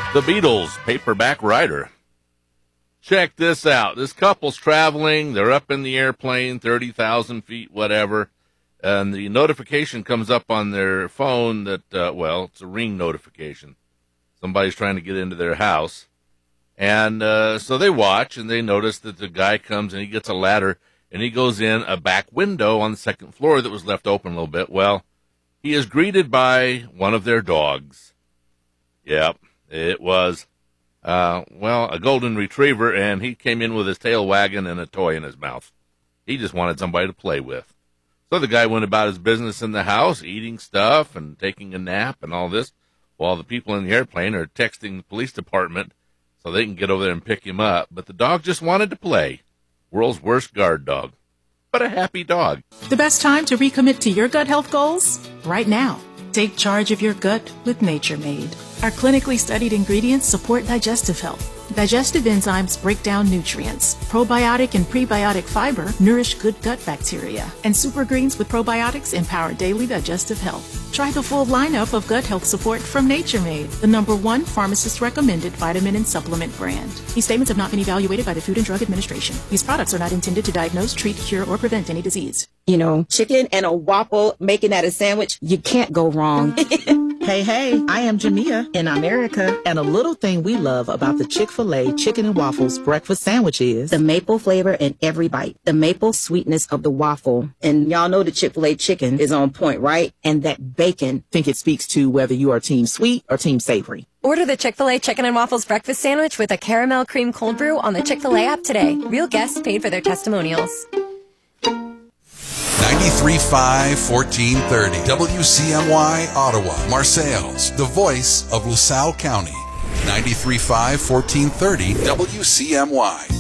The Beatles, Paperback Writer. Check this out. This couple's traveling. They're up in the airplane, 30,000 feet, whatever. And the notification comes up on their phone that, it's a ring notification. Somebody's trying to get into their house. And so they watch, and they notice that the guy comes, and he gets a ladder, and he goes in a back window on the second floor that was left open a little bit. Well, he is greeted by one of their dogs. Yep. It was, a golden retriever, and he came in with his tail wagging and a toy in his mouth. He just wanted somebody to play with. So the guy went about his business in the house, eating stuff and taking a nap and all this, while the people in the airplane are texting the police department so they can get over there and pick him up. But the dog just wanted to play. World's worst guard dog, but a happy dog. The best time to recommit to your gut health goals? Right now. Take charge of your gut with Nature Made. Our clinically studied ingredients support digestive health. Digestive enzymes break down nutrients. Probiotic and prebiotic fiber nourish good gut bacteria. And super greens with probiotics empower daily digestive health. Try the full lineup of gut health support from Nature Made, the #1 pharmacist-recommended vitamin and supplement brand. These statements have not been evaluated by the Food and Drug Administration. These products are not intended to diagnose, treat, cure, or prevent any disease. You know, chicken and a waffle, making that a sandwich, you can't go wrong. Hey, I am Jamia in America, and a little thing we love about the Chick-fil-A Chicken and Waffles breakfast sandwich is the maple flavor in every bite, the maple sweetness of the waffle. And y'all know the Chick-fil-A chicken is on point, right? And that bacon. Think it speaks to whether you are team sweet or team savory. Order the Chick-fil-A Chicken and Waffles breakfast sandwich with a caramel cream cold brew on the Chick-fil-A app today. Real guests paid for their testimonials. 93.5, 1430. WCMY, Ottawa, Marseilles, the voice of LaSalle County. 93.5, 1430. WCMY.